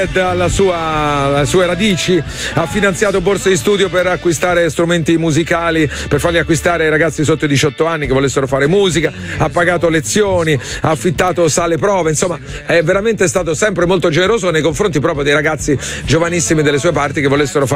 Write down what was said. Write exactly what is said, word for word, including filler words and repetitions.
Alla sua, alle sue radici ha finanziato borse di studio per acquistare strumenti musicali, per farli acquistare ai ragazzi sotto i diciotto anni che volessero fare musica, ha pagato lezioni, ha affittato sale prove, insomma è veramente stato sempre molto generoso nei confronti proprio dei ragazzi giovanissimi delle sue parti che volessero fare